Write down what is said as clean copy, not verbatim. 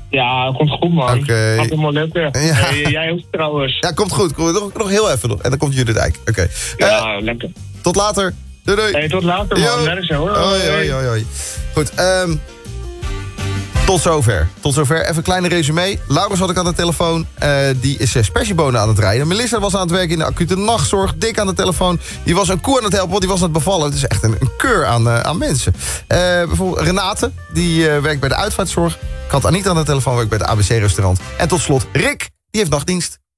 Ja, komt goed, man. Oké. Gaat helemaal lukken. Ja. Hey, jij ook trouwens. Ja, komt goed. Nog heel even nog. En dan komt Judith Eyck. Oké. Ja, lekker. Tot later. Doei, doei. Hey, tot later, man. Yo. Merk zo, hoor. Hoi. Goed, tot zover. Even een kleine resume. Laurens had ik aan de telefoon. Die is spersiebonen aan het rijden. Melissa was aan het werk in de acute nachtzorg. Dick aan de telefoon. Die was een koe aan het helpen, want die was aan het bevallen. Het is echt een keur aan mensen. Bijvoorbeeld Renate, die werkt bij de uitvaartzorg. Ik had Anita aan de telefoon, werkt bij het ABC-restaurant. En tot slot Rick, die heeft nachtdienst.